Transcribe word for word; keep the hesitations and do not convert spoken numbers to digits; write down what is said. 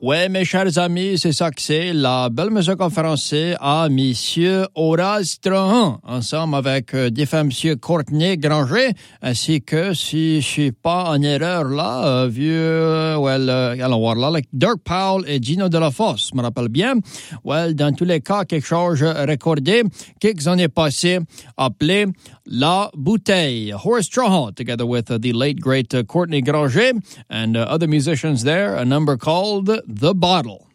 Ouais, mes chers amis, c'est ça que c'est, la belle musique en français à Monsieur Horace Trahan, ensemble avec euh, des femmes Monsieur Courtney Granger, ainsi que, si je suis pas en erreur là, euh, vieux, euh, well, euh, allons voir là, like Dirk Powell et Gino Delafosse, je me rappelle bien. Well, dans tous les cas, quelque chose recordé, quelques années passées, appelé La Bouteille. Horace Trahan, together with uh, the late great uh, Courtney Granger and uh, other musicians there, a number called The Bottle.